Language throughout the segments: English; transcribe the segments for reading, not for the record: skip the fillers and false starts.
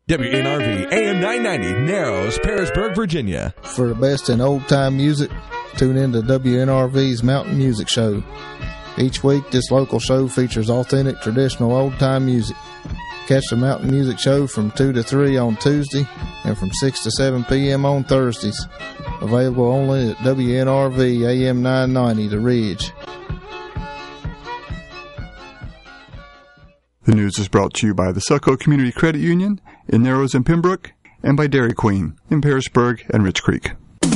WNRV AM 990, Narrows, Pearisburg, Virginia. For the best in old-time music, tune in to WNRV's Mountain Music Show. Each week, this local show features authentic, traditional old-time music. Catch the Mountain Music Show from 2 to 3 on Tuesday and from 6 to 7 p.m. on Thursdays. Available only at WNRV AM 990, The Ridge. The news is brought to you by the Succo Community Credit Union in Narrows and Pembroke, and by Dairy Queen in Pearisburg and Rich Creek.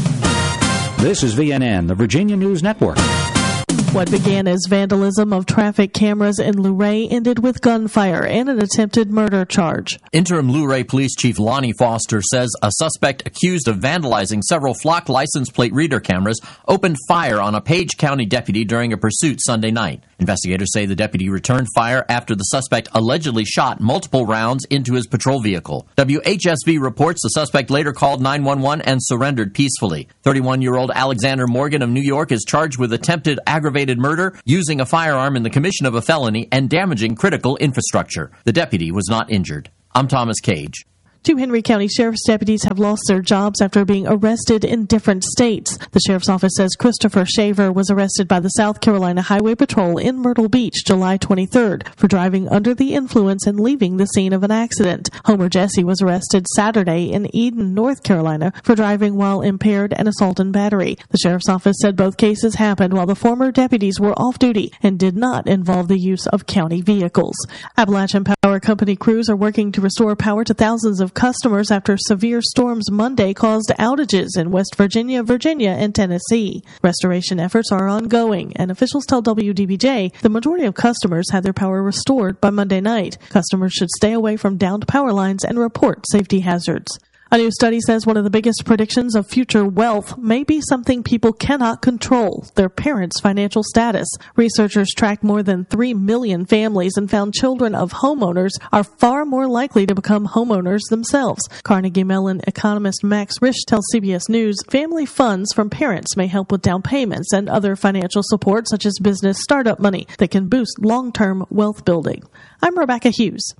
This is VNN, the Virginia News Network. What began as vandalism of traffic cameras in Luray ended with gunfire and an attempted murder charge. Interim Luray Police Chief Lonnie Foster says a suspect accused of vandalizing several Flock license plate reader cameras opened fire on a Page County deputy during a pursuit Sunday night. Investigators say the deputy returned fire after the suspect allegedly shot multiple rounds into his patrol vehicle. WHSV reports the suspect later called 911 and surrendered peacefully. 31-year-old Alexander Morgan of New York is charged with attempted aggravated murder, using a firearm in the commission of a felony, and damaging critical infrastructure. The deputy was not injured. I'm Thomas Cage. 2 Henry County Sheriff's deputies have lost their jobs after being arrested in different states. The Sheriff's Office says Christopher Shaver was arrested by the South Carolina Highway Patrol in Myrtle Beach July 23rd for driving under the influence and leaving the scene of an accident. Homer Jesse was arrested Saturday in Eden, North Carolina for driving while impaired and assault and battery. The Sheriff's Office said both cases happened while the former deputies were off duty and did not involve the use of county vehicles. Appalachian Power Company crews are working to restore power to thousands of customers after severe storms Monday caused outages in West Virginia, and Tennessee. Restoration efforts are ongoing, and officials tell WDBJ the majority of customers had their power restored by Monday night. Customers should stay away from downed power lines and report safety hazards. A new study says one of the biggest predictions of future wealth may be something people cannot control, their parents' financial status. Researchers tracked more than 3 million families and found children of homeowners are far more likely to become homeowners themselves. Carnegie Mellon economist Max Risch tells CBS News family funds from parents may help with down payments and other financial support such as business startup money that can boost long-term wealth building. I'm Rebecca Hughes.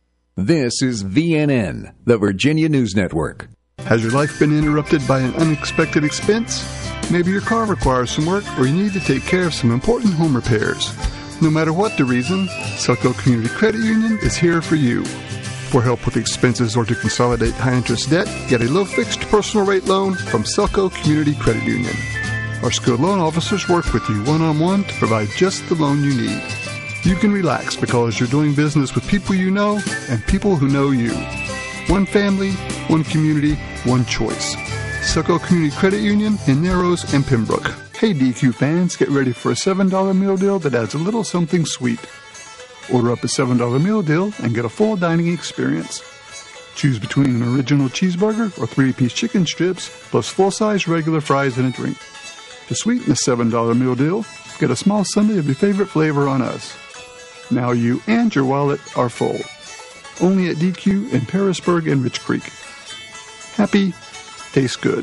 This is VNN, the Virginia News Network. Has your life been interrupted by an unexpected expense? Maybe your car requires some work, or you need to take care of some important home repairs. No matter what the reason, Succo Community Credit Union is here for you. For help with expenses or to consolidate high-interest debt, get a low-fixed personal rate loan from Succo Community Credit Union. Our skilled loan officers work with you one-on-one to provide just the loan you need. You can relax because you're doing business with people you know and people who know you. One family, one community, one choice. Succo Community Credit Union in Narrows and Pembroke. Hey DQ fans, get ready for a $7 meal deal that adds a little something sweet. Order up a $7 meal deal and get a full dining experience. Choose between an original cheeseburger or 3-piece chicken strips plus full-size regular fries and a drink. To sweeten the $7 meal deal, get a small sundae of your favorite flavor on us. Now you and your wallet are full. Only at DQ in Pearisburg and Rich Creek. Happy, tastes good.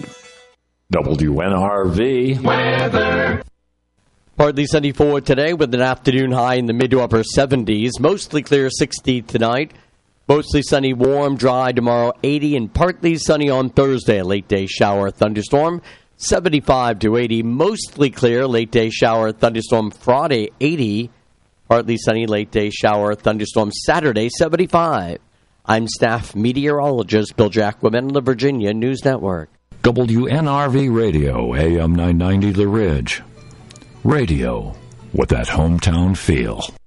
WNRV weather. Partly sunny for today with an afternoon high in the mid to upper 70s. Mostly clear 60 tonight. Mostly sunny, warm, dry tomorrow 80, and partly sunny on Thursday. A late day shower, thunderstorm 75 to 80. Mostly clear, late day shower, thunderstorm Friday 80. Partly sunny, late day shower, thunderstorm Saturday, 75. I'm staff meteorologist Bill Jacquemin on the Virginia News Network. WNRV Radio, AM 990 The Ridge. Radio with that hometown feel.